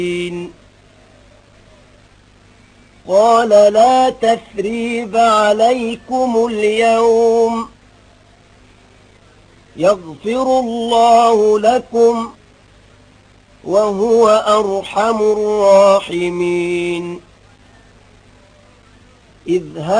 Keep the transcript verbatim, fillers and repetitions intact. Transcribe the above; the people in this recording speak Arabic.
قال لا تثريب عليكم اليوم يغفر الله لكم وهو أرحم الراحمين. اذهب